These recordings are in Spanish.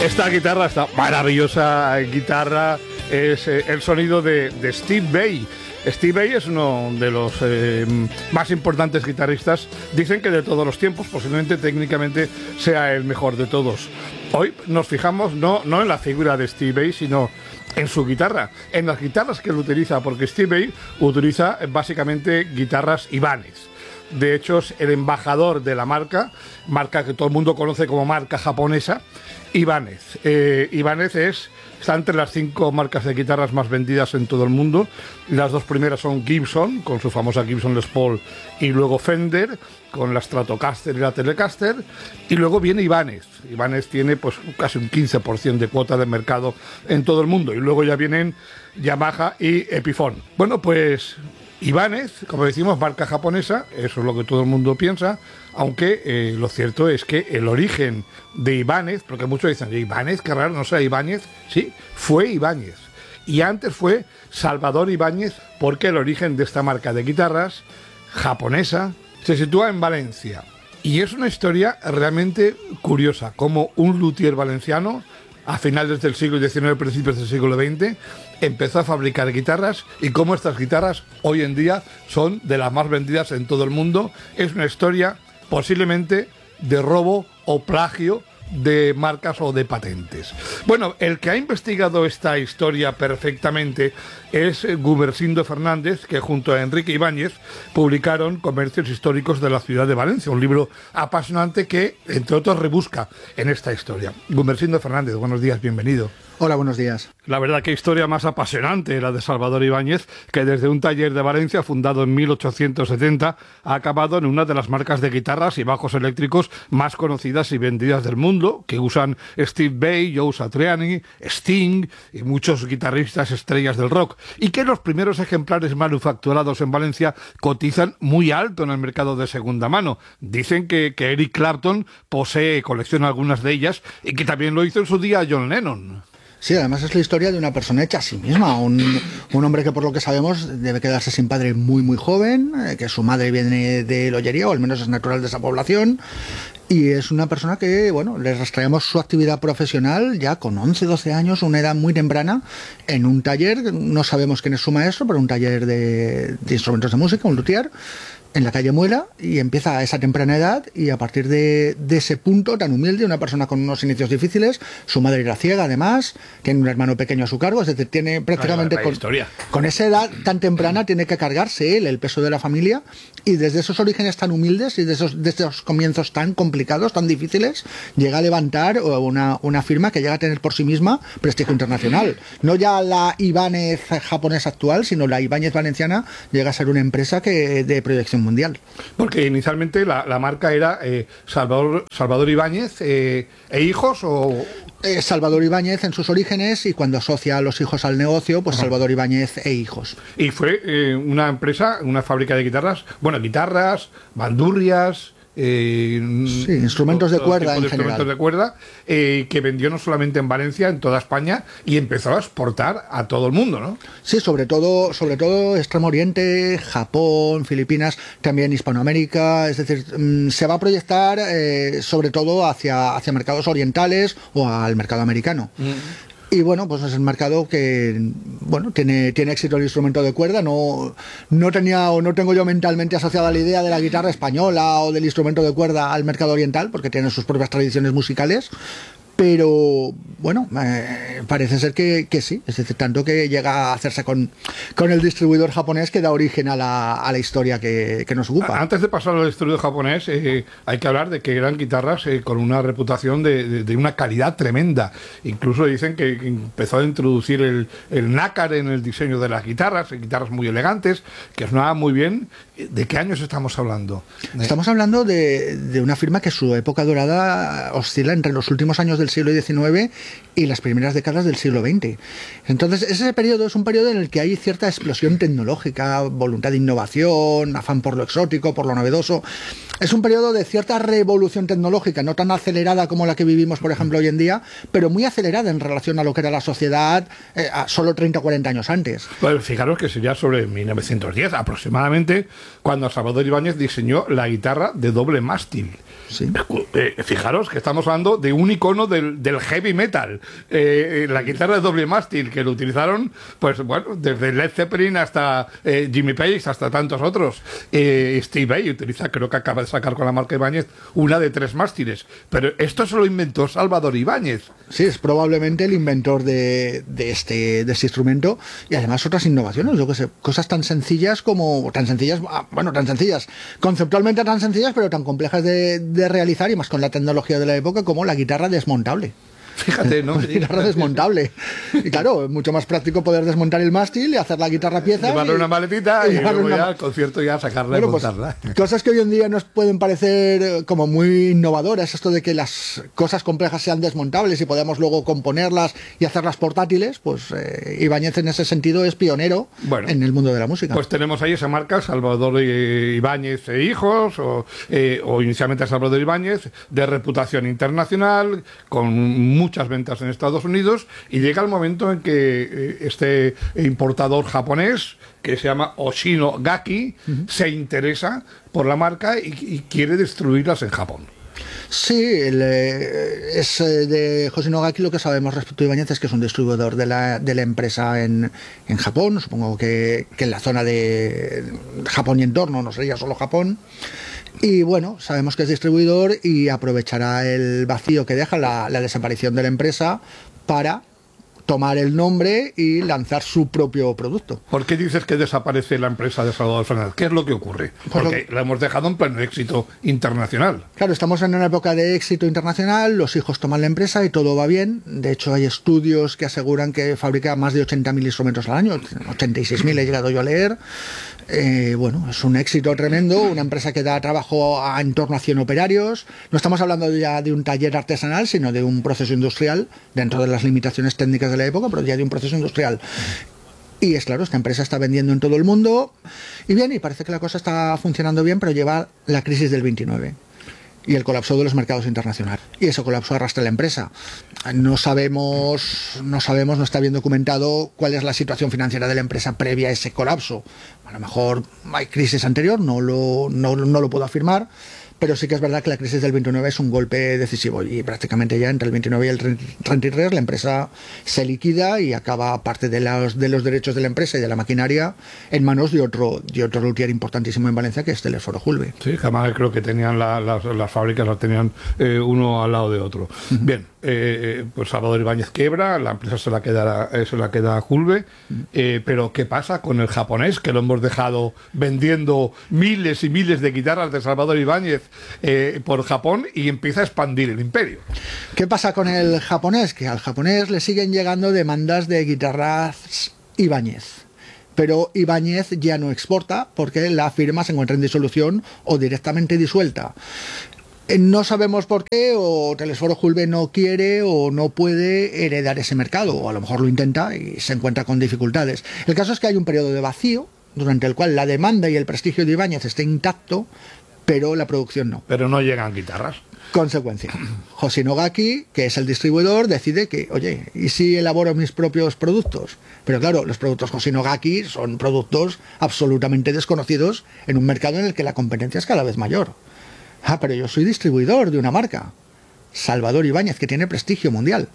Esta guitarra, esta maravillosa guitarra, es el sonido de Steve Vai. Steve Vai es uno de los más importantes guitarristas, dicen que de todos los tiempos, posiblemente técnicamente sea el mejor de todos. Hoy nos fijamos no en la figura de Steve Vai, sino en su guitarra, en las guitarras que él utiliza, porque Steve Vai utiliza básicamente guitarras Ibanez. De hecho, es el embajador de la marca que todo el mundo conoce como marca japonesa, Ibanez. Ibanez está entre las 5 marcas de guitarras más vendidas en todo el mundo. Las 2 primeras son Gibson, con su famosa Gibson Les Paul, y luego Fender, con la Stratocaster y la Telecaster, y luego viene Ibanez. Ibanez tiene pues casi un 15% de cuota de mercado en todo el mundo, y luego ya vienen Yamaha y Epiphone. Bueno, pues Ibanez, como decimos, marca japonesa, eso es lo que todo el mundo piensa, aunque lo cierto es que el origen de Ibanez, porque muchos dicen, Ibanez, qué raro, no sea Ibáñez, sí, fue Ibáñez. Y antes fue Salvador Ibáñez, porque el origen de esta marca de guitarras japonesa se sitúa en Valencia. Y es una historia realmente curiosa, como un luthier valenciano, a finales del siglo XIX, principios del siglo XX, empezó a fabricar guitarras, y cómo estas guitarras hoy en día son de las más vendidas en todo el mundo. Es una historia posiblemente de robo o plagio de marcas o de patentes. Bueno, el que ha investigado esta historia perfectamente es Gumersindo Fernández, que junto a Enrique Ibáñez publicaron Comercios Históricos de la Ciudad de Valencia, un libro apasionante que, entre otros, rebusca en esta historia. Gumersindo Fernández, buenos días, bienvenido. Hola, buenos días. La verdad, que historia más apasionante la de Salvador Ibáñez, que desde un taller de Valencia fundado en 1870 ha acabado en una de las marcas de guitarras y bajos eléctricos más conocidas y vendidas del mundo, que usan Steve Vai, Joe Satriani, Sting y muchos guitarristas estrellas del rock, y que los primeros ejemplares manufacturados en Valencia cotizan muy alto en el mercado de segunda mano. Dicen que Eric Clapton colecciona algunas de ellas, y que también lo hizo en su día John Lennon. Sí, además es la historia de una persona hecha a sí misma, un hombre que, por lo que sabemos, debe quedarse sin padre muy muy joven, que su madre viene de Lollería, o al menos es natural de esa población, y es una persona que, bueno, le rastreamos su actividad profesional ya con 11, 12 años, una edad muy temprana, en un taller, no sabemos quién es su maestro, pero un taller de instrumentos de música, un luthier, en la calle Muela, y empieza a esa temprana edad, y a partir de ese punto tan humilde, una persona con unos inicios difíciles, su madre era ciega además, tiene un hermano pequeño a su cargo, es decir, tiene prácticamente con esa edad tan temprana tiene que cargarse él el peso de la familia, y desde esos orígenes tan humildes y desde esos comienzos tan complicados, tan difíciles, llega a levantar una firma que llega a tener por sí misma prestigio internacional. No ya la Ibáñez japonesa actual, sino la Ibáñez valenciana llega a ser una empresa de proyección mundial. Porque inicialmente la marca era Salvador Ibáñez e hijos, o... Salvador Ibáñez en sus orígenes, y cuando asocia a los hijos al negocio, pues Salvador Ibáñez e hijos. Y fue una empresa, una fábrica de guitarras, guitarras, bandurrias... sí, instrumentos de cuerda en general. Instrumentos de cuerda, que vendió no solamente en Valencia, en toda España, y empezó a exportar a todo el mundo, ¿no? Sí, sobre todo Extremo Oriente, Japón, Filipinas, también Hispanoamérica, es decir, se va a proyectar sobre todo hacia mercados orientales o al mercado americano. Y bueno, pues es el mercado que, bueno, tiene éxito el instrumento de cuerda. No tengo yo mentalmente asociada la idea de la guitarra española o del instrumento de cuerda al mercado oriental, porque tiene sus propias tradiciones musicales. Pero bueno, parece ser que sí, es decir, tanto que llega a hacerse con el distribuidor japonés que da origen a la historia que nos ocupa. Antes de pasar al distribuidor japonés, hay que hablar de que eran guitarras con una reputación de una calidad tremenda. Incluso dicen que empezó a introducir el nácar en el diseño de las guitarras muy elegantes, que sonaban muy bien. ¿De qué años estamos hablando? Estamos hablando de una firma que su época dorada oscila entre los últimos años del siglo XIX y las primeras décadas del siglo XX. Entonces, ese periodo es un periodo en el que hay cierta explosión tecnológica, voluntad de innovación, afán por lo exótico, por lo novedoso. Es un periodo de cierta revolución tecnológica, no tan acelerada como la que vivimos, por ejemplo, hoy en día, pero muy acelerada en relación a lo que era la sociedad solo 30 o 40 años antes. Bueno, fijaros que sería sobre 1910 aproximadamente, cuando Salvador Ibáñez diseñó la guitarra de doble mástil. Sí. Fijaros que estamos hablando de un icono del heavy metal. La guitarra de doble mástil que lo utilizaron, pues bueno, desde Led Zeppelin hasta Jimmy Page, hasta tantos otros. Steve Vai utiliza, creo que acaba de sacar con la marca Ibáñez, una de 3 mástiles. Pero esto se lo inventó Salvador Ibáñez. Sí, es probablemente el inventor de este instrumento, y además otras innovaciones, yo que sé, cosas tan sencillas, conceptualmente tan sencillas, pero tan complejas de realizar, y más con la tecnología de la época, como la guitarra desmontable. Fíjate, ¿no? Una guitarra desmontable. Y claro, es mucho más práctico poder desmontar el mástil y hacer la guitarra a piezas. Llevarle una maletita y luego ya al concierto ya sacarla y montarla. Pues, cosas que hoy en día nos pueden parecer como muy innovadoras, esto de que las cosas complejas sean desmontables y podamos luego componerlas y hacerlas portátiles, pues Ibáñez en ese sentido es pionero en el mundo de la música. Pues tenemos ahí esa marca, Salvador Ibáñez e Hijos, o inicialmente Salvador Ibáñez, de reputación internacional, con muchas ventas en Estados Unidos, y llega el momento en que este importador japonés, que se llama Hoshino Gakki, se interesa por la marca y quiere distribuirlas en Japón. Sí, es de Hoshino Gakki lo que sabemos respecto a Ibáñez es que es un distribuidor de la empresa en Japón, supongo que en la zona de Japón y entorno, no sería solo Japón. Y bueno, sabemos que es distribuidor y aprovechará el vacío que deja la desaparición de la empresa para tomar el nombre y lanzar su propio producto. ¿Por qué dices que desaparece la empresa de Salvador Fernández? ¿Qué es lo que ocurre? Porque la hemos dejado en pleno éxito internacional. Claro, estamos en una época de éxito internacional, los hijos toman la empresa y todo va bien. De hecho, hay estudios que aseguran que fabrica más de 80.000 instrumentos al año, 86.000 he llegado yo a leer. Bueno, es un éxito tremendo, una empresa que da trabajo a en torno a 100 operarios. No estamos hablando ya de un taller artesanal, sino de un proceso industrial, dentro de las limitaciones técnicas de la época, pero ya de un proceso industrial. Y es claro, esta empresa está vendiendo en todo el mundo, y bien, y parece que la cosa está funcionando bien, pero lleva la crisis del 29 y el colapso de los mercados internacionales. Y ese colapso arrastra la empresa. No sabemos, no está bien documentado cuál es la situación financiera de la empresa previa a ese colapso. A lo mejor hay crisis anterior, no lo puedo afirmar, pero sí que es verdad que la crisis del 29 es un golpe decisivo y prácticamente ya entre el 29 y el 33 la empresa se liquida y acaba parte de los derechos de la empresa y de la maquinaria en manos de otro luthier importantísimo en Valencia, que es Telesforo Julve. Sí, jamás creo que tenían las fábricas, las tenían uno al lado de otro. Bien, pues Salvador Ibáñez quiebra, la empresa se la queda a Julve, pero ¿qué pasa con el japonés, que lo hemos dejado vendiendo miles y miles de guitarras de Salvador Ibáñez por Japón, y empieza a expandir el imperio? ¿Qué pasa con el japonés? Que al japonés le siguen llegando demandas de guitarras Ibáñez, pero Ibáñez ya no exporta porque la firma se encuentra en disolución o directamente disuelta. No sabemos por qué, o Telesforo Julve no quiere o no puede heredar ese mercado, o a lo mejor lo intenta y se encuentra con dificultades. El caso es que hay un periodo de vacío durante el cual la demanda y el prestigio de Ibáñez está intacto, pero la producción no. Pero no llegan guitarras. Consecuencia, Hoshino Gakki, que es el distribuidor, decide que, oye, ¿y si elaboro mis propios productos? Pero claro, los productos Hoshino Gakki son productos absolutamente desconocidos en un mercado en el que la competencia es cada vez mayor. Ah, pero yo soy distribuidor de una marca, Salvador Ibáñez, que tiene prestigio mundial.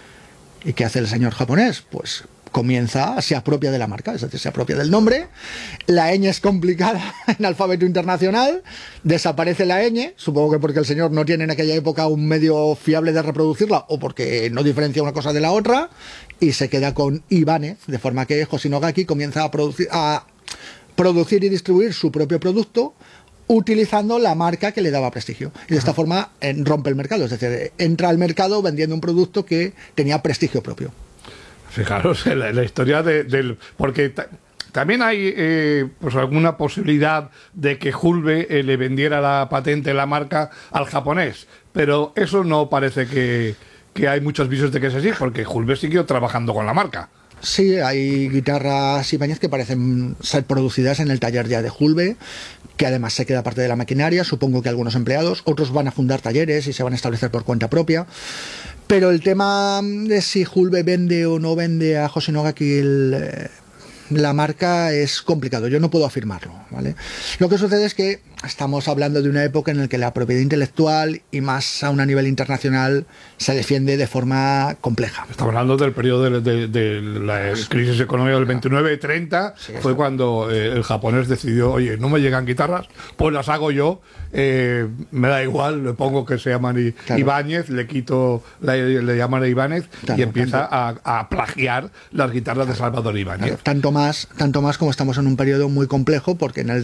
¿Y qué hace el señor japonés? Pues se apropia de la marca, es decir, se apropia del nombre. La ñ es complicada en alfabeto internacional, desaparece la ñ, supongo que porque el señor no tiene en aquella época un medio fiable de reproducirla o porque no diferencia una cosa de la otra, y se queda con Ibáñez, de forma que Hoshino Gakki comienza a producir y distribuir su propio producto utilizando la marca que le daba prestigio. Y de esta forma rompe el mercado, es decir, entra al mercado vendiendo un producto que tenía prestigio propio. Fijaros la historia del... Porque también hay pues alguna posibilidad de que Julve le vendiera la patente, la marca, al japonés, pero eso no parece que hay muchos visos de que es así, porque Julve siguió trabajando con la marca. Sí, hay guitarras Ibáñez que parecen ser producidas en el taller ya de Julve, que además se queda parte de la maquinaria, supongo que algunos empleados, otros van a fundar talleres y se van a establecer por cuenta propia. Pero el tema de si Julve vende o no vende a Hoshino Gakki la marca es complicado, yo no puedo afirmarlo, ¿vale? Lo que sucede es que estamos hablando de una época en la que la propiedad intelectual, y más aún a nivel internacional, se defiende de forma compleja. Estamos hablando del periodo de la crisis económica del 29-30, sí, fue cuando el japonés decidió, oye, no me llegan guitarras, pues las hago yo, me da igual, le pongo que se llaman Ibáñez, le quito, le llaman Ibáñez, y empieza a plagiar las guitarras de Salvador Ibáñez. Tanto más como estamos en un periodo muy complejo, porque en el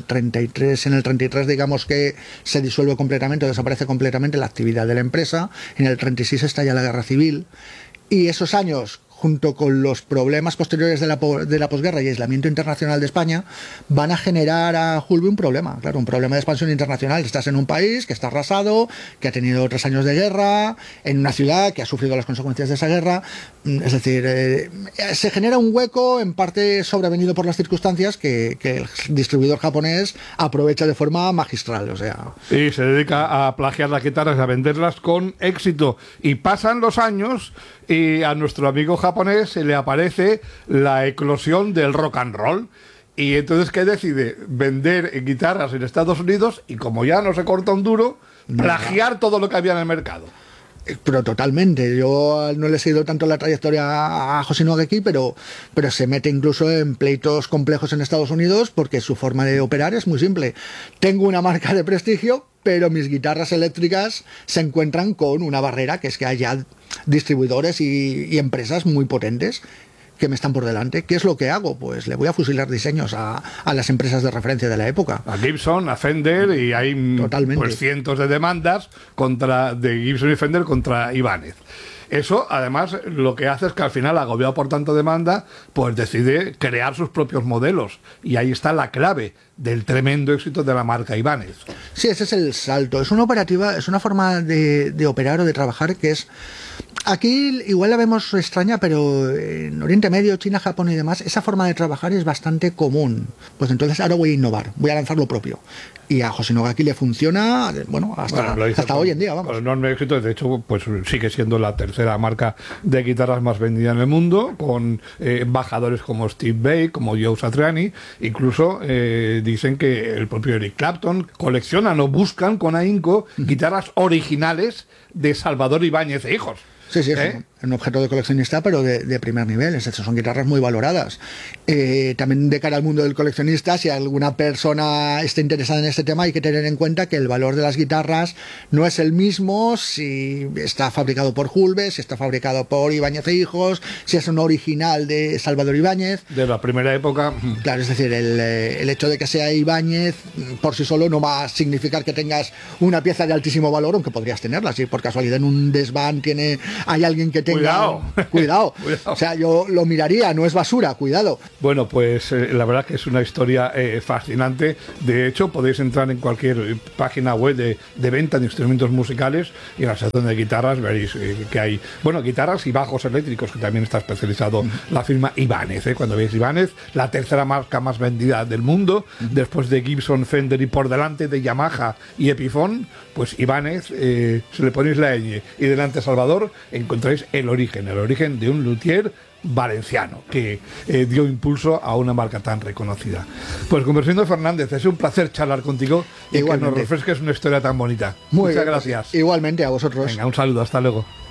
33 digamos que se disuelve completamente o desaparece completamente la actividad de la empresa. En el 36 estalla la guerra civil, y esos años, junto con los problemas posteriores de la posguerra y aislamiento internacional de España, van a generar a Julbe un problema, claro, un problema de expansión internacional. Estás en un país que está arrasado, que ha tenido 3 años de guerra, en una ciudad que ha sufrido las consecuencias de esa guerra. Es decir, se genera un hueco, en parte sobrevenido por las circunstancias, que el distribuidor japonés aprovecha de forma magistral. O sea, y se dedica a plagiar las guitarras, a venderlas con éxito. Y pasan los años y a nuestro amigo japonés se le aparece la eclosión del rock and roll. Y entonces, ¿qué decide? Vender guitarras en Estados Unidos y, como ya no se corta un duro, plagiar todo lo que había en el mercado. Pero totalmente. Yo no le he seguido tanto la trayectoria a Hoshino Geki, pero se mete incluso en pleitos complejos en Estados Unidos, porque su forma de operar es muy simple. Tengo una marca de prestigio, pero mis guitarras eléctricas se encuentran con una barrera, que es que hay ya distribuidores y empresas muy potentes que me están por delante. ¿Qué es lo que hago? Pues le voy a fusilar diseños a las empresas de referencia de la época. A Gibson, a Fender, y hay pues cientos de demandas de Gibson y Fender contra Ibáñez. Eso, además, lo que hace es que al final, agobiado por tanta demanda, pues decide crear sus propios modelos. Y ahí está la clave del tremendo éxito de la marca Ibáñez. Sí, ese es el salto. Es una operativa, es una forma de operar o de trabajar que es... Aquí igual la vemos extraña, pero en Oriente Medio, China, Japón y demás, esa forma de trabajar es bastante común. Pues entonces ahora voy a innovar, voy a lanzar lo propio. Y a Hoshino Geki le funciona, hasta hoy en día, vamos. Con enorme éxito. De hecho, pues sigue siendo la tercera marca de guitarras más vendida en el mundo, con embajadores como Steve Vai, como Joe Satriani. Incluso dicen que el propio Eric Clapton coleccionan o buscan con ahínco guitarras originales de Salvador Ibáñez e hijos. Sí, es un objeto de coleccionista, pero de primer nivel. Son guitarras muy valoradas. También, de cara al mundo del coleccionista, si alguna persona está interesada en este tema, hay que tener en cuenta que el valor de las guitarras no es el mismo si está fabricado por Julbe, si está fabricado por Ibáñez e hijos, si es un original de Salvador Ibáñez. De la primera época. Claro, es decir, el hecho de que sea Ibáñez por sí solo no va a significar que tengas una pieza de altísimo valor, aunque podrías tenerla. Si por casualidad en un desván hay alguien que tenga... Cuidado. O sea, yo lo miraría, no es basura, cuidado. Bueno, pues la verdad que es una historia fascinante. De hecho, podéis entrar en cualquier página web de venta de instrumentos musicales, y en la sección de guitarras veréis que hay, bueno, guitarras y bajos eléctricos, que también está especializado la firma Ibáñez. Cuando veis Ibáñez, la tercera marca más vendida del mundo, después de Gibson, Fender y por delante de Yamaha y Epiphone, pues Ibáñez, si le ponéis la ñ y delante Salvador, encontráis el origen de un luthier valenciano que dio impulso a una marca tan reconocida. Pues Conversindo Fernández, es un placer charlar contigo y que nos refresques una historia tan bonita. Muchas gracias. Igualmente a vosotros. Venga, un saludo, hasta luego.